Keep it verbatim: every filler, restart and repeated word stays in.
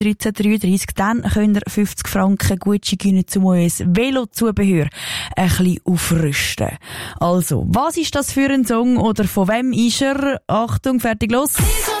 dreizehn dreiunddreißig, dann könnt ihr fünfzig Franken Gutschein gewinnen, um euer Velozubehör ein bisschen aufrüsten. Also, was ist das für ein Song oder von wem ist er? Achtung, fertig, los!